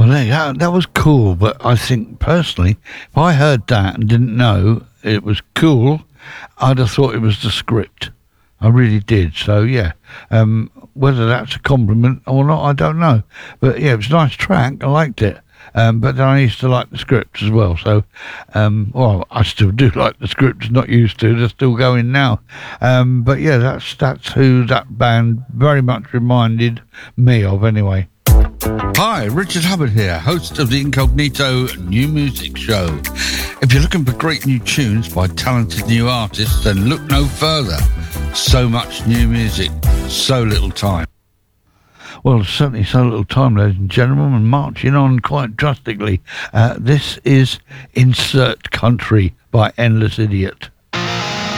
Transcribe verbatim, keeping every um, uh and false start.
there you go. That was cool, but I think personally, if I heard that and didn't know it was cool, I'd have thought it was the script. I really did. So yeah, um, whether that's a compliment or not, I don't know. But yeah, it was a nice track. I liked it. Um, but then I used to like the script as well. So, um, well, I still do like the script. Not used to. They're still going now. Um, but yeah, that's that's who that band very much reminded me of. Anyway. Hi, Richard Hubbard here, host of the Incognito New Music Show. If you're looking for great new tunes by talented new artists, then look no further. So much new music, so little time. Well, certainly so little time, ladies and gentlemen, and marching on quite drastically. Uh, this is Insert Country by Endless Idiot.